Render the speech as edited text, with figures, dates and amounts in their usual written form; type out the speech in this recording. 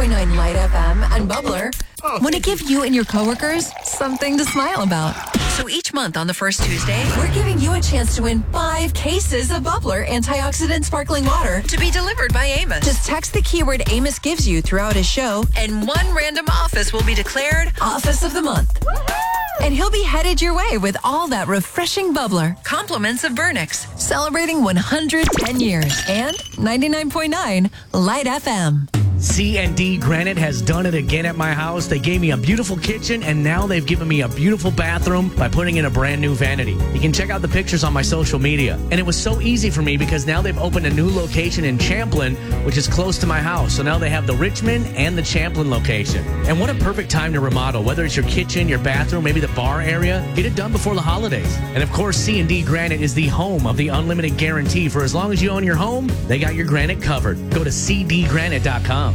99.9 Light FM and Bubbler want to give you and your coworkers something to smile about. So each month on the first Tuesday, we're giving you a chance to win 5 cases of Bubbler antioxidant sparkling water to be delivered by Amos. Just text the keyword Amos gives you throughout his show, and one random office will be declared Office of the Month. And he'll be headed your way with all that refreshing bubbler. Compliments of Burnix, celebrating 110 years. And 99.9 Light FM. C&D Granite has done it again at my house. They gave me a beautiful kitchen, and now they've given me a beautiful bathroom by putting in a brand new vanity. You can check out the pictures on my social media. And it was so easy for me because now they've opened a new location in Champlin, which is close to my house. So now they have the Richmond and the Champlin location. And what a perfect time to remodel, whether it's your kitchen, your bathroom, maybe the bar area. Get it done before the holidays. And of course, C&D Granite is the home of the unlimited guarantee. For as long as you own your home, they got your granite covered. Go to cdgranite.com.